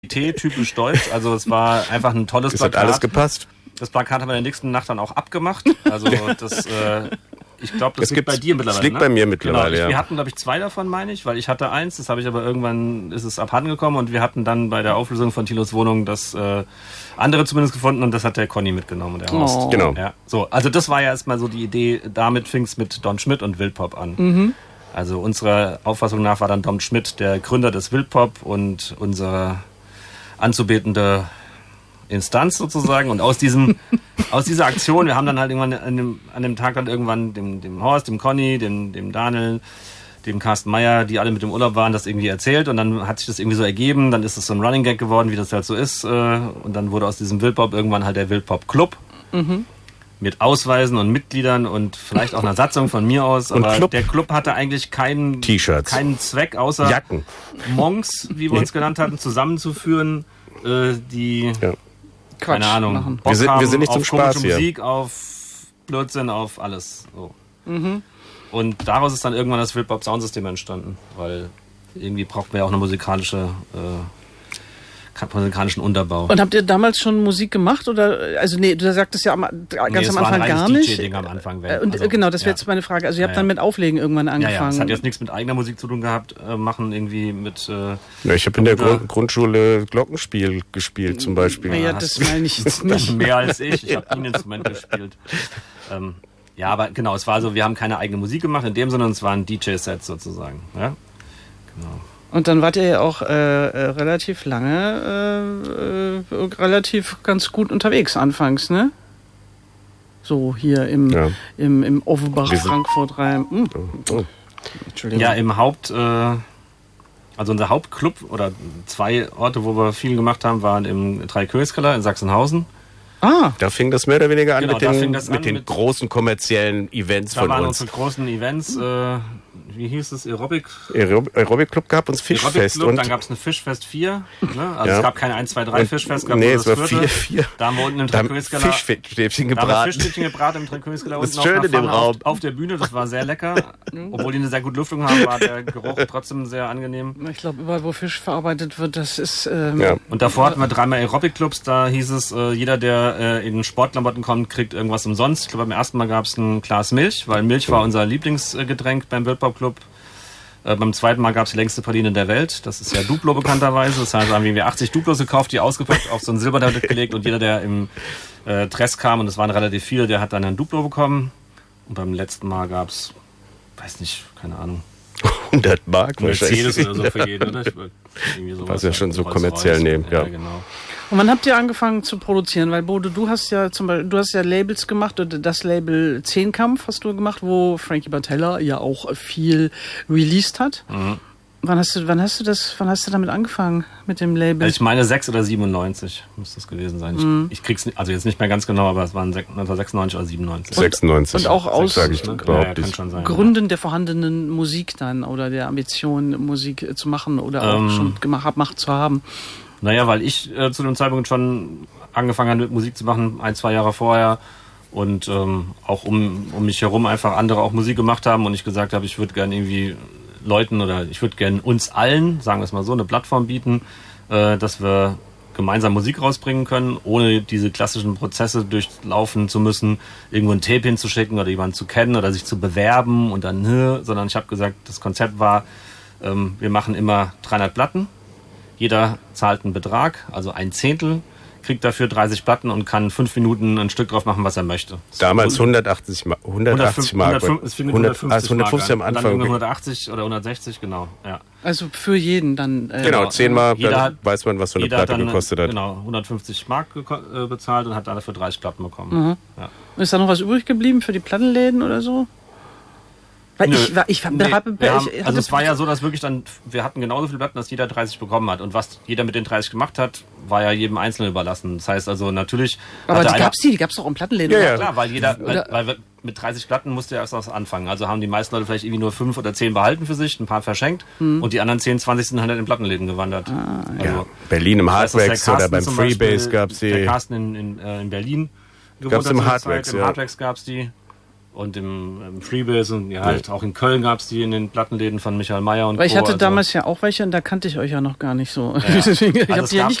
typisch deutsch. Also es war einfach ein tolles Plakat. Hat alles gepasst? Das Plakat haben wir in der nächsten Nacht dann auch abgemacht. Also das, ich glaube, das liegt bei dir mittlerweile. Das liegt bei mir mittlerweile, genau. ja. Wir hatten, glaube ich, 2 davon, meine ich, weil ich hatte 1, das habe ich aber irgendwann, ist es abhanden gekommen und wir hatten dann bei der Auflösung von Thilos Wohnung das andere zumindest gefunden und das hat der Conny mitgenommen, der Horst. Genau. Ja, so, also das war ja erstmal so die Idee, damit fing es mit Don Schmidt und Wildpop an. Mhm. Also unserer Auffassung nach war dann Don Schmidt der Gründer des Wildpop und unser anzubetende Instanz sozusagen. Und aus dieser Aktion, wir haben dann halt irgendwann an dem Tag dann irgendwann dem Horst, dem Conny, dem Daniel, dem Carsten Meyer, die alle mit dem Urlaub waren, das irgendwie erzählt und dann hat sich das irgendwie so ergeben, dann ist es so ein Running Gag geworden, wie das halt so ist und dann wurde aus diesem Wildpop irgendwann halt der Wildpop Club. Mhm. Mit Ausweisen und Mitgliedern und vielleicht auch einer Satzung von mir aus. Aber der Club hatte eigentlich keinen Zweck, außer Jacken. Monks, wie wir uns genannt hatten, zusammenzuführen, die, keine Ahnung, Bock wir sind nicht auf zum Spaß komische hier. Musik, auf Blödsinn, auf alles. So. Mhm. Und daraus ist dann irgendwann das Wildpop Soundsystem entstanden, weil irgendwie braucht man ja auch eine musikalischen Unterbau. Und habt ihr damals schon Musik gemacht? Oder, also nee, du sagtest ja ganz am Anfang gar nicht. DJ-Ding am Anfang. Genau, das wäre jetzt meine Frage. Also ihr habt dann mit Auflegen irgendwann angefangen. Ja, das hat jetzt nichts mit eigener Musik zu tun gehabt, machen irgendwie mit... ich habe in der Grundschule Glockenspiel gespielt zum Beispiel. Ja, das meine ich jetzt nicht. Mehr als ich habe ein Instrument gespielt. Ja, aber genau, es war so, wir haben keine eigene Musik gemacht in dem, sondern es waren DJ-Sets sozusagen. Ja? Genau. Und dann wart ihr ja auch relativ lange relativ ganz gut unterwegs anfangs, ne? So hier im Offenbach, Frankfurt rein. Entschuldigung. Ja, im also unser Hauptclub oder 2 Orte, wo wir viel gemacht haben, waren im Dreikönigskeller in Sachsenhausen. Da fing das mehr oder weniger an genau, mit den großen kommerziellen Events von uns. Da waren unsere großen Events, wie hieß es, Aerobic Club gab uns Fischfest. Und dann gab es eine Fischfest 4. Ne? Also es gab keine 1, 2, 3 Fischfest. Es war 4. Da haben wir unten im Dreikönigskeller Fischstäbchen gebraten. Fischstäbchen gebraten im Dreikönigskeller. Das ist schön in dem Raum. Auf der Bühne, das war sehr lecker. Obwohl die eine sehr gute Lüftung haben, war der Geruch trotzdem sehr angenehm. Ich glaube, überall, wo Fisch verarbeitet wird, das ist... Und davor hatten wir 3 Aerobic-Clubs. Da hieß es, jeder, der in Sportklamotten kommt, kriegt irgendwas umsonst. Ich glaube, beim ersten Mal gab es ein Glas Milch, weil Milch war unser Lieblingsgetränk beim Wildpop Club. Beim zweiten Mal gab es die längste Praline der Welt. Das ist ja Duplo bekannterweise. Das heißt, haben wir 80 Duplos gekauft, die ausgepackt, auf so ein Silbertablett gelegt und jeder, der im Dress kam, und es waren relativ viele, der hat dann ein Duplo bekommen. Und beim letzten Mal gab es, weiß nicht, keine Ahnung, 100 Mark wahrscheinlich. Mercedes oder so für jeden, oder? Irgendwie sowas. Was ja schon so kommerziell nehmen, ja. Genau. Und wann habt ihr angefangen zu produzieren? Weil Bodo, du hast ja Labels gemacht, oder das Label Zehnkampf hast du gemacht, wo Frankie Batella ja auch viel released hat. Mhm. Wann hast du damit angefangen mit dem Label? Also ich meine 6 oder 97 muss das gewesen sein. Ich krieg's also jetzt nicht mehr ganz genau, aber es waren 1996 oder 97. 96. Und auch aus Gründen der vorhandenen Musik dann oder der Ambition, Musik zu machen oder auch schon gemacht zu haben. Naja, weil ich zu dem Zeitpunkt schon angefangen habe mit Musik zu machen, 1, 2 Jahre vorher. Und auch um mich herum einfach andere auch Musik gemacht haben und ich gesagt habe, ich würde gerne irgendwie Leuten oder ich würde gerne uns allen, sagen wir es mal so, eine Plattform bieten, dass wir gemeinsam Musik rausbringen können, ohne diese klassischen Prozesse durchlaufen zu müssen, irgendwo ein Tape hinzuschicken oder jemanden zu kennen oder sich zu bewerben und dann, sondern ich habe gesagt, das Konzept war, wir machen immer 300 Platten, jeder zahlt einen Betrag, also 1/10, kriegt dafür 30 Platten und kann 5 Minuten ein Stück drauf machen, was er möchte. Damals 180 Mark. 150 am Anfang. Dann 180 oder 160, genau. Ja. Also für jeden dann. Genau, 10 Mal weiß man, was so eine Platte gekostet hat. Genau, 150 Mark bezahlt und hat dafür 30 Platten bekommen. Mhm. Ja. Ist da noch was übrig geblieben für die Plattenläden oder so? Weil also es war ja so, dass wirklich dann, wir hatten genauso viele Platten, dass jeder 30 bekommen hat. Und was jeder mit den 30 gemacht hat, war ja jedem Einzelnen überlassen. Das heißt also natürlich... Aber die gab's doch im Plattenläden. Ja, klar, weil wir mit 30 Platten musste ja erst was anfangen. Also haben die meisten Leute vielleicht irgendwie nur 5 oder 10 behalten für sich, ein paar verschenkt und die anderen 10, 20 sind halt in den Plattenläden gewandert. Also, Berlin im Hardwax oder beim Freebase gab's die... Der Carsten in Berlin gab's im Hardwax, Im Hardwax gab's die. und im Freebase und ja, halt auch in Köln gab's die in den Plattenläden von Michael Mayer und Weil ich Co. hatte damals ja auch welche und da kannte ich euch ja noch gar nicht so. Ja. Deswegen, ich Also habe die ja nicht